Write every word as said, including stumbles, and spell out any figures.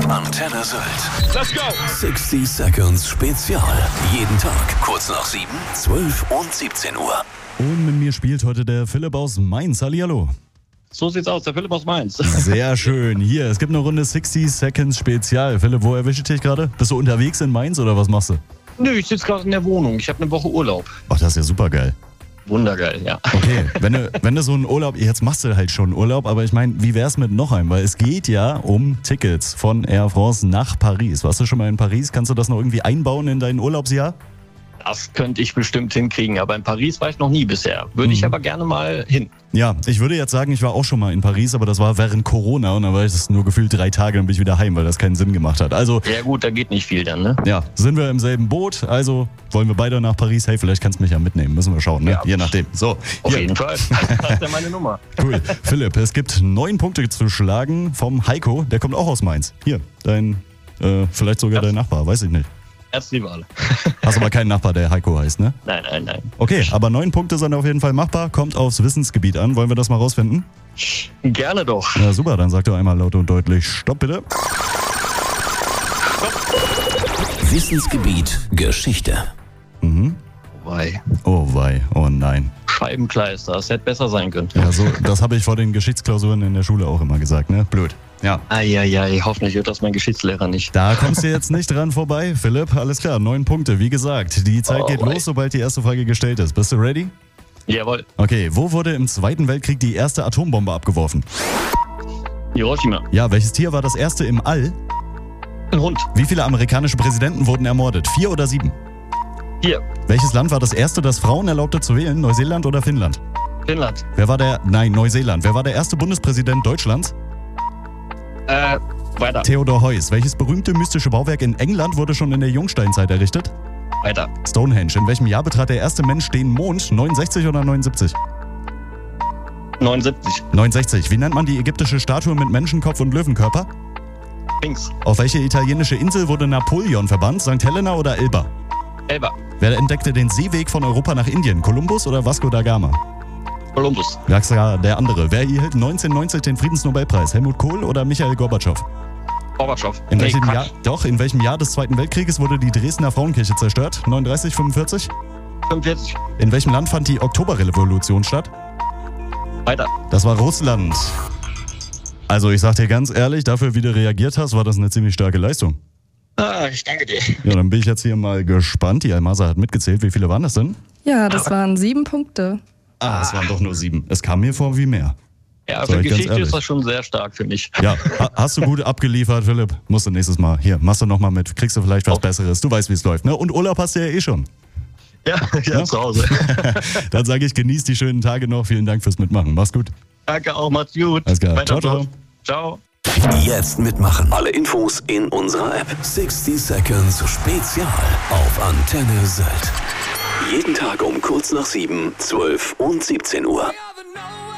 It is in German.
Antenne Sylt. Let's go! sixty Seconds Spezial. Jeden Tag kurz nach sieben, zwölf und siebzehn Uhr. Und mit mir spielt heute der Philipp aus Mainz. Hallihallo. So sieht's aus, der Philipp aus Mainz. Sehr schön. Hier, es gibt eine Runde sixty Seconds Spezial. Philipp, wo erwische ich dich gerade? Bist du unterwegs in Mainz oder was machst du? Nö, ich sitze gerade in der Wohnung. Ich habe eine Woche Urlaub. Ach, das ist ja super geil. Wundergeil, ja. Okay, wenn du, wenn du so einen Urlaub, jetzt machst du halt schon Urlaub, aber ich meine, wie wär's mit noch einem? Weil es geht ja um Tickets von Air France nach Paris. Warst du schon mal in Paris? Kannst du das noch irgendwie einbauen in dein Urlaubsjahr? Das könnte ich bestimmt hinkriegen, aber in Paris war ich noch nie bisher. Würde ich aber gerne mal hin. Ja, ich würde jetzt sagen, ich war auch schon mal in Paris, aber das war während Corona und dann war ich das nur gefühlt drei Tage, dann bin ich wieder heim, weil das keinen Sinn gemacht hat. Also, Ja gut, da geht nicht viel dann, ne? ja, sind wir im selben Boot, also wollen wir beide nach Paris. Hey, vielleicht kannst du mich ja mitnehmen, müssen wir schauen, ne? Ja. Je nachdem. So, Auf hier. jeden Fall. Das ist ja meine Nummer. Cool. Philipp, es gibt neun Punkte zu schlagen vom Heiko, der kommt auch aus Mainz. Hier, dein, äh, vielleicht sogar Ja. dein Nachbar, weiß ich nicht. Herzlich alle. Hast aber keinen Nachbar, der Heiko heißt, ne? Nein, nein, nein. Okay, aber neun Punkte sind auf jeden Fall machbar, kommt aufs Wissensgebiet an. Wollen wir das mal rausfinden? Gerne doch. Na super, dann sag doch einmal laut und deutlich Stopp bitte. Wissensgebiet Geschichte. Mhm. Wobei, Oh wei, oh nein. Scheibenkleister, das hätte besser sein können. Ja, so, das habe ich vor den Geschichtsklausuren in der Schule auch immer gesagt, ne? Blöd. Ja. Eieiei, hoffentlich hört das mein Geschichtslehrer nicht. Da kommst du jetzt nicht dran vorbei, Philipp. Alles klar, neun Punkte. Wie gesagt, die Zeit Oh, geht wei. los, sobald die erste Frage gestellt ist. Bist du ready? Jawohl, Okay, wo wurde im Zweiten Weltkrieg die erste Atombombe abgeworfen? Hiroshima. Ja, welches Tier war das erste im All? Ein Hund. Wie viele amerikanische Präsidenten wurden ermordet? Vier oder sieben? Hier, Welches Land war das erste, das Frauen erlaubte zu wählen? Neuseeland oder Finnland? Finnland. Wer war der, nein, Neuseeland. Wer war der erste Bundespräsident Deutschlands? Äh, weiter, Theodor Heuss. Welches berühmte mystische Bauwerk in England wurde schon in der Jungsteinzeit errichtet? weiter. Stonehenge. In welchem Jahr betrat der erste Mensch den Mond? neunundsechzig oder neunundsiebzig? neunundsiebzig. neunundsechzig. Wie nennt man die ägyptische Statue mit Menschenkopf und Löwenkörper? Links. Auf welche italienische Insel wurde Napoleon verbannt? Sankt Helena oder Elba? Elba. Wer entdeckte den Seeweg von Europa nach Indien? Kolumbus oder Vasco da Gama? Columbus. Sag's ja der andere. Wer erhielt neunzehnhundertneunzig den Friedensnobelpreis? Helmut Kohl oder Michael Gorbatschow? Gorbatschow. In Nee, welchem Quatsch. Jahr? Doch, in welchem Jahr des Zweiten Weltkrieges wurde die Dresdner Frauenkirche zerstört? neununddreißig, fünfundvierzig? fünfundvierzig. In welchem Land fand die Oktoberrevolution statt? Weiter. Das war Russland. Also ich sag dir ganz ehrlich, dafür wie du reagiert hast, war das eine ziemlich starke Leistung. Ah, ich danke dir. Ja, dann bin ich jetzt hier mal gespannt. Die Almasa hat mitgezählt. Wie viele waren das denn? Ja, das waren sieben Punkte. Ah, es waren doch nur sieben. Es kam mir vor wie mehr. Ja, Sag für ich ganz Geschichte ehrlich. ist das schon sehr stark für mich. Ja, ha- hast du gut abgeliefert, Philipp. Musst du nächstes Mal. Hier, machst du nochmal mit. Kriegst du vielleicht was Oh. Besseres. Du weißt, wie es läuft, ne? Und Urlaub hast du ja eh schon. Ja, ja, Ja? zu Hause. Dann sage ich, genieß die schönen Tage noch. Vielen Dank fürs Mitmachen. Mach's gut. Danke auch, macht's gut. Alles klar. Weiter Ciao, so. Ciao. Jetzt mitmachen. Alle Infos in unserer App. sixty Seconds Spezial auf Antenne Sylt. Jeden Tag um kurz nach sieben, zwölf und siebzehn Uhr.